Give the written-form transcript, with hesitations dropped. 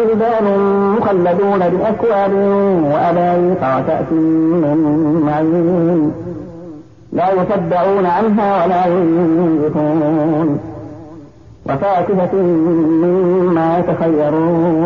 ولدان مخلدون بأكواب وأباريق وكأس من معين لا يصدعون عنها ولا ينزفون وفاكهة مما يتخيرون